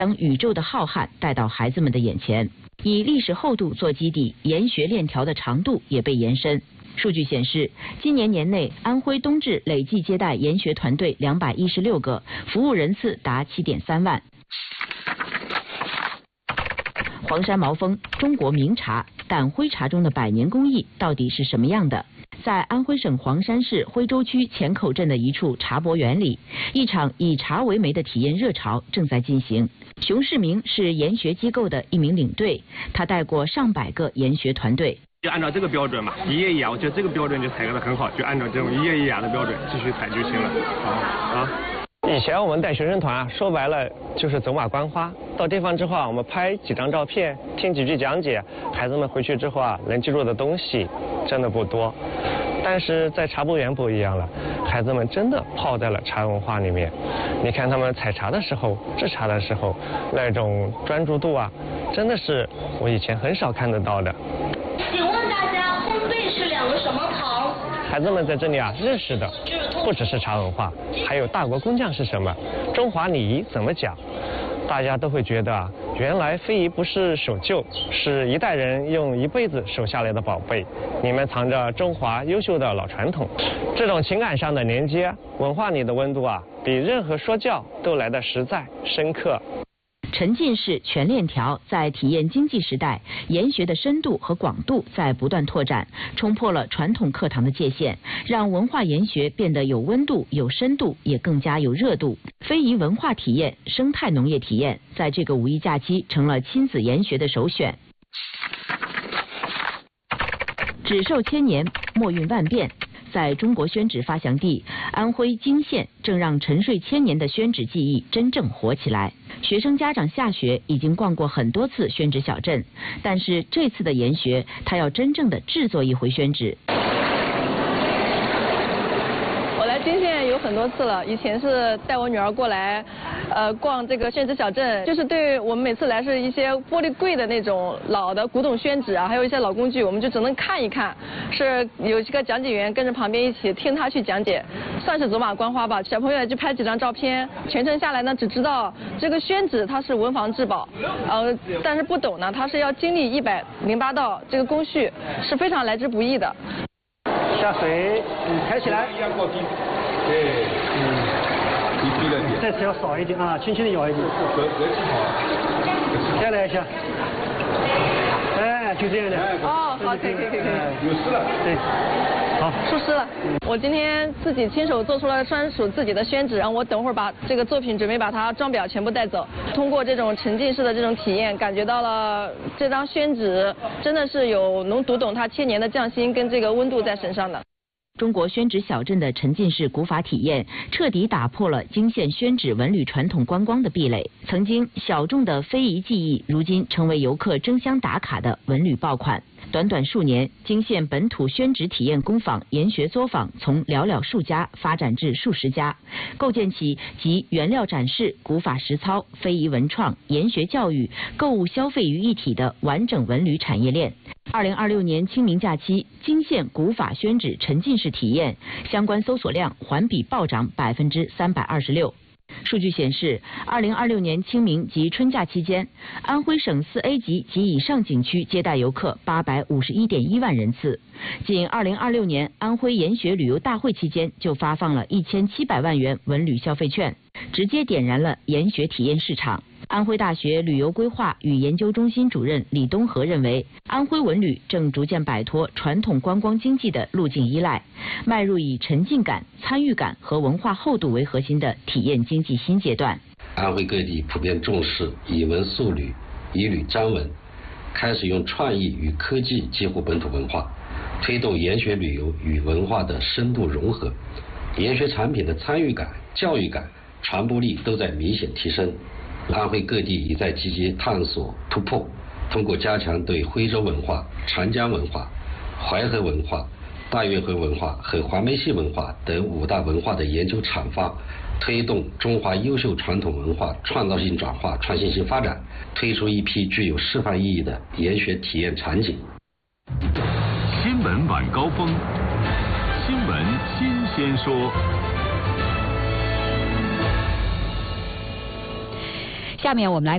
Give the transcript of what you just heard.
将宇宙的浩瀚带到孩子们的眼前。以历史厚度做基底，研学链条的长度也被延伸。数据显示，今年年内安徽冬至累计接待研学团队216个，服务人次达7.3万。黄山毛峰，中国名茶，但徽茶中的百年工艺到底是什么样的？在安徽省黄山市徽州区前口镇的一处茶博园里，一场以茶为媒的体验热潮正在进行。熊世明是研学机构的一名领队，他带过上百个研学团队。 就按照这个标准嘛，一页一牙，我觉得这个标准就采购的很好，就按照这种一页一牙的标准继续采就行了。 以前我们带学生团说白了就是走马观花，到地方之后我们拍几张照片，听几句讲解，孩子们回去之后能记住的东西真的不多。但是在茶博园不一样了，孩子们真的泡在了茶文化里面。你看他们采茶的时候、制茶的时候，那种专注度真的是我以前很少看得到的。 请问大家，烘焙是两个什么糖？ 孩子们在这里认识的不只是茶文化，还有大国工匠是什么，中华礼仪怎么讲。大家都会觉得原来非遗不是守旧，是一代人用一辈子守下来的宝贝，里面藏着中华优秀的老传统。这种情感上的连接，文化里的温度比任何说教都来得实在深刻。 沉浸式全链条在体验经济时代，研学的深度和广度在不断拓展，冲破了传统课堂的界限，让文化研学变得有温度、有深度，也更加有热度。非遗文化体验、生态农业体验，在这个五一假期成了亲子研学的首选。纸寿千年，墨韵万变。在中国宣纸发祥地安徽泾县，正让沉睡千年的宣纸技艺真正活起来。学生家长下学已经逛过很多次宣纸小镇，但是这次的研学，他要真正的制作一回宣纸。 我来泾县有很多次了，以前是带我女儿过来，逛这个宣纸小镇，就是对我们每次来是一些玻璃柜的那种老的古董宣纸还有一些老工具，我们就只能看一看，是有一个讲解员跟着旁边一起听他去讲解，算是走马观花吧。小朋友也去拍几张照片，全程下来呢，只知道这个宣纸它是文房至宝，但是不懂呢，它是要经历108道这个工序，是非常来之不易的。 下水，抬起来。 对，低了点。 这次要少一点轻轻的摇一点。 合气好。 再来一下。就这样的。 好，可以。 有湿了。 对。好， 出师了。我今天自己亲手做出了专属自己的宣纸，然后我等会儿把这个作品准备把它装裱全部带走。通过这种沉浸式的这种体验，感觉到了这张宣纸真的是能读懂它千年的匠心跟这个温度在身上的。 中国宣纸小镇的沉浸式古法体验，彻底打破了泾县宣纸文旅传统观光的壁垒。曾经小众的非遗技艺，如今成为游客争相打卡的文旅爆款。短短数年，泾县本土宣纸体验工坊、研学作坊从寥寥数家发展至数十家，构建起集原料展示、古法实操、非遗文创、研学教育、购物消费于一体的完整文旅产业链。2026年清明假期，泾县古法宣纸沉浸式体验相关搜索量环比暴涨326%。数据显示，2026年清明及春假期间，安徽省4A 级及以上景区接待游客851.1万人次。仅2026年安徽研学旅游大会期间，就发放了1700万元文旅消费券，直接点燃了研学体验市场。安徽大学旅游规划与研究中心主任李东和认为，安徽文旅正逐渐摆脱传统观光经济的路径依赖，迈入以沉浸感、参与感和文化厚度为核心的体验经济新阶段。 安徽各地普遍重视以文塑旅、以旅沾文，开始用创意与科技结合本土文化，推动研学旅游与文化的深度融合，研学产品的参与感、教育感、传播力都在明显提升。安徽各地已在积极探索突破，通过加强对徽州文化、长江文化、淮河文化、大运河文化和黄梅戏文化等5大文化的研究阐发，推动中华优秀传统文化创造性转化、创新性发展，推出一批具有示范意义的研学体验场景。 新闻晚高峰，新闻新鲜说。 下面我们来